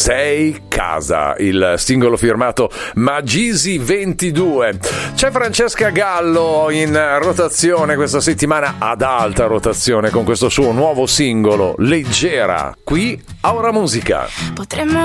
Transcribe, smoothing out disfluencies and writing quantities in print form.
Sei casa, il singolo firmato Magisi 22. C'è Francesca Gallo in rotazione questa settimana, ad alta rotazione, con questo suo nuovo singolo Leggera, qui a Ora Musica. Potremmo